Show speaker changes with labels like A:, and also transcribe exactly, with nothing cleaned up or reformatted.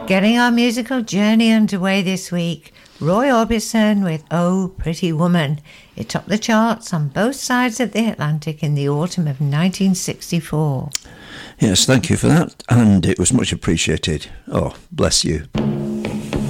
A: Getting our musical journey underway this week, Roy Orbison with Oh Pretty Woman. It topped the charts on both sides of the Atlantic in the autumn of nineteen sixty-four.
B: Yes, thank you for that, and it was much appreciated. Oh, bless you.